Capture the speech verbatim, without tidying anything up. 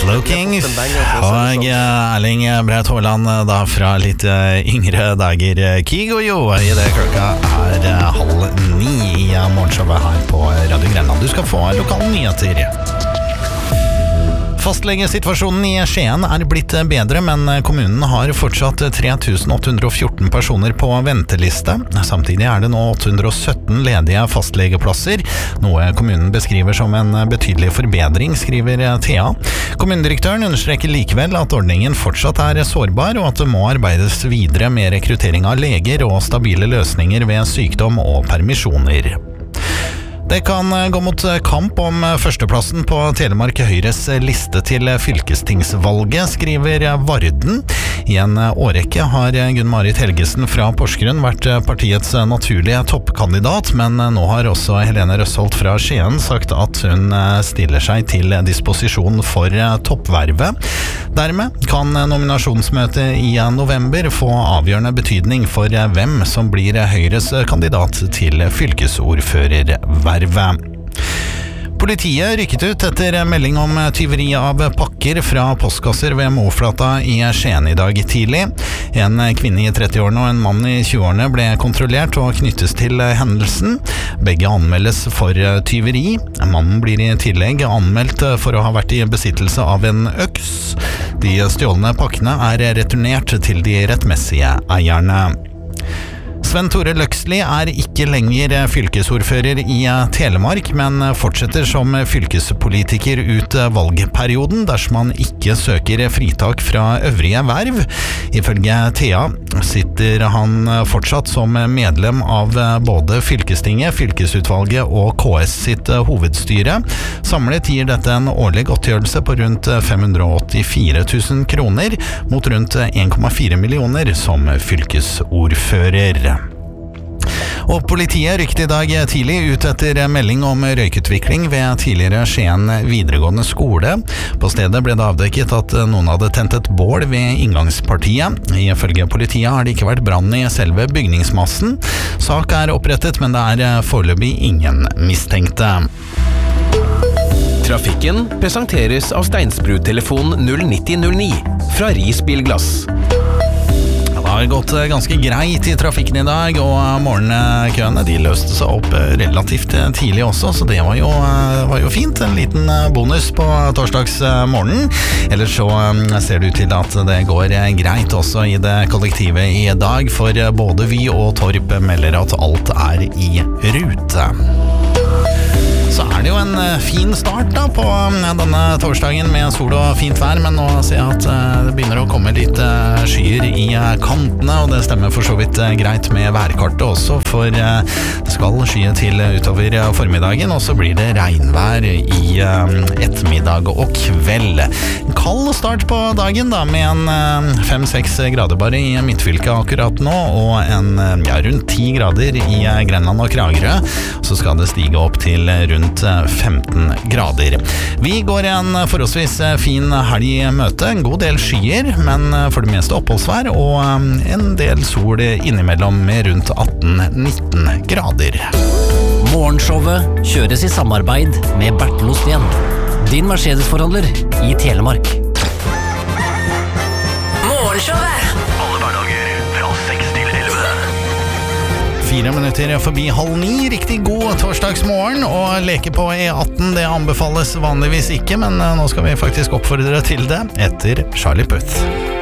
Slow Kings og Erling Braut Haaland da fra litt yngre dager. Kygo-jo i det klokka er halv ni i morgenshowet her på Radio Grenland. Du skal få lokale nyheter. Fastlegesituasjonen i Skien er blitt bedre, men kommunen har fortsatt tre tusen åtte hundre og fjorten personer på venteliste. Samtidig er det nå åtte hundre og sytten ledige fastlegeplasser, noe kommunen beskriver som en betydelig forbedring, skriver Thea. Kommunedirektøren understreker likevel at ordningen fortsatt er sårbar, og at det må arbeides videre med rekruttering av leger og stabile løsninger ved sykdom og permisjoner. Det kan gå mot kamp om førsteplassen på Telemark Høyres liste til fylkestingsvalget, skriver Varden. I en årrekke har Gunn-Marit Helgesen fra Porsgrunn vært partiets naturlige toppkandidat, men nå har også Helene Røsholt fra Skien sagt at hun stiller seg til disposisjon for toppvervet. Dermed kan nominasjonsmøtet i november få avgjørende betydning for hvem som blir Høyres kandidat til fylkesordførervervet. Politiet rykket ut etter melding om tyveri av pakker fra postkasser ved Måflata i Skien i dag tidlig. En kvinne i trettiårene og en mann i tjueårene ble kontrollert og knyttes til hendelsen. Begge anmeldes for tyveri. Mannen blir i tillegg anmeldt for å ha vært i besittelse av en øks. De stjålne pakkene er returnert til de rettmessige eierne. Sven Tore Løksli er ikke lenger fylkesordfører i Telemark, men fortsetter som fylkespolitiker ut valgperioden dersom han ikke søker fritak fra øvrige verv. Ifølge Thea sitter han fortsatt som medlem av både fylkestinget, fylkesutvalget og K S sitt hovedstyre. Samlet gir dette en årlig godtgjørelse på rundt fem hundre og åttifire tusen kroner, mot rundt en komma fire millioner som fylkesordfører. Og politiet rykket i dag tidlig ut etter melding om røykutvikling ved tidligere Skien videregående skole. På stedet ble det avdekket at noen hadde tent et bål ved inngangspartiet. Ifølge politiet har det ikke vært brann i selve bygningsmassen. Sak er opprettet, men det er foreløpig ingen mistenkte. Trafikken presenteres av Steinsbrud-telefon null nitti null ni fra Ris Bilglass. Det har gått ganske greit i trafikken i dag, og morgenkøene de løste seg opp relativt tidlig også, så det var jo, var jo fint. En liten bonus på torsdagsmorgenen. Ellers så ser det ut til at det går greit også i det kollektivet i dag, for både Vy og Torp melder at alt er i rute. Så er det jo en fin start da på denne torsdagen med sol og fint vær, men nå ser jeg at det begynner å komme litt skyer i kantene, og det stemmer for så vidt greit med værkartet også, for det skal skye til utover formiddagen, og så blir det regnvær i ettermiddag og kveld. En kald start på dagen da, med en fem seks grader bare i midtfylket akkurat nå, og en ja, rundt ti grader i Grenland og Kragerø, så skal det stige opp til rundt femten grader. Vi går en forholdsvis fin helg i møte, en god del skyer, men for det meste oppholdsvær, og en del sol innimellom med rundt atten nitten grader. Morgenshowet kjøres i samarbeid med Bertel Osten, din Mercedes-forhandler i Telemark. Morgenshowet Alle hverdager fra seks til elleve. Fire minutter forbi halv ni, riktig god torsdagsmorgen, og leke på E atten, det anbefales vanligvis ikke, men nå skal vi faktisk oppfordre til det etter Charlie Puth.